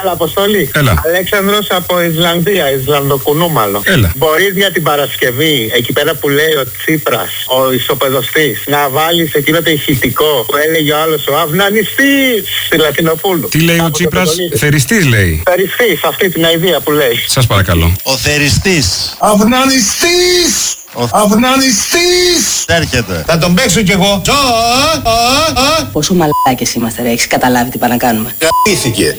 Έλα, Αποστολή. Έλα. Αλέξανδρος από Ισλανδία, Ισλανδοκουνούμαλο. Έλα. Μπορείς για την Παρασκευή, εκεί πέρα που λέει ο Τσίπρας, ο ισοπεδωστής, να βάλεις εκείνο το ηχητικό που έλεγε ο άλλος ο Αυνανιστής στη Λατινοπούλου. Τι λέει ο Τσίπρας? Θεριστής λέει. Θεριστής, αυτή την αηδία που λέει. Σας παρακαλώ. Ο θεριστής. Αυνανιστής! Αυνανιστής! Έρχεται. Θα τον παίξω κι εγώ. Πόσο μαλάκες είμαστε ρε, έχεις καταλάβει τι πάνε να κάνουμε? Γαμήθηκε.